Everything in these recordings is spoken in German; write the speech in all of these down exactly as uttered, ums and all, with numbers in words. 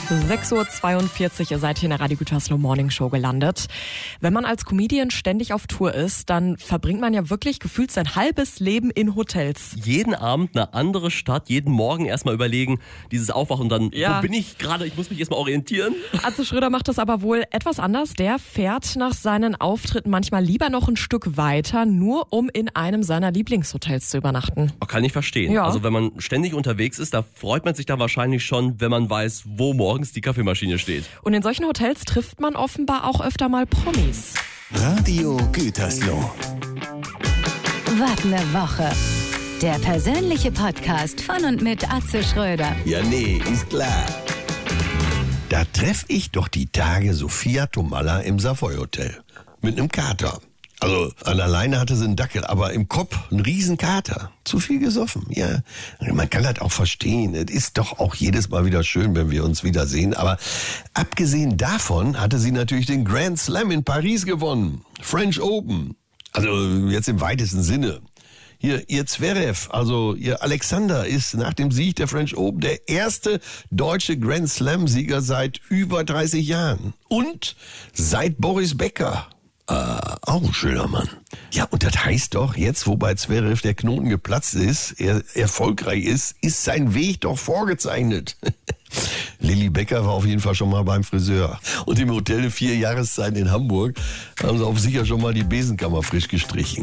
sechs Uhr zweiundvierzig, ihr seid hier in der Radio Gütersloh Morning Show gelandet. Wenn man als Comedian ständig auf Tour ist, dann verbringt man ja wirklich gefühlt sein halbes Leben in Hotels. Jeden Abend eine andere Stadt, jeden Morgen erstmal überlegen, dieses Aufwachen und dann, Ja. wo bin ich gerade, ich muss mich erstmal orientieren. Atze Schröder macht das aber wohl etwas anders. Der fährt nach seinen Auftritten manchmal lieber noch ein Stück weiter, nur um in einem seiner Lieblingshotels zu übernachten. Kann ich verstehen. Ja. Also wenn man ständig unterwegs ist, da freut man sich da wahrscheinlich schon, wenn man weiß, wo morgens die Kaffeemaschine steht. Und in solchen Hotels trifft man offenbar auch öfter mal Promis. Radio Gütersloh. Was ne Woche. Der persönliche Podcast von und mit Atze Schröder. Ja, nee, ist klar. Da treff ich doch die Tage Sophia Tomalla im Savoy Hotel. Mit einem Kater. Also, an der Leine hatte sie einen Dackel, aber im Kopf ein Riesenkater. Zu viel gesoffen, ja. Man kann das auch verstehen. Es ist doch auch jedes Mal wieder schön, wenn wir uns wiedersehen. Aber abgesehen davon hatte sie natürlich den Grand Slam in Paris gewonnen. French Open. Also, jetzt im weitesten Sinne. Hier, ihr Zverev, also ihr Alexander, ist nach dem Sieg der French Open der erste deutsche Grand Slam-Sieger seit über dreißig Jahren. Und seit Boris Becker. Äh, auch ein schöner Mann. Ja, und das heißt doch, jetzt, wo bei Zverev der Knoten geplatzt ist, er erfolgreich ist, ist sein Weg doch vorgezeichnet. Lilly Becker war auf jeden Fall schon mal beim Friseur. Und im Hotel der vier Jahreszeiten in Hamburg haben sie auf sicher schon mal die Besenkammer frisch gestrichen.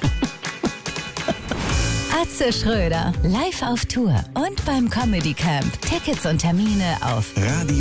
Atze Schröder, live auf Tour und beim Comedy Camp. Tickets und Termine auf Radio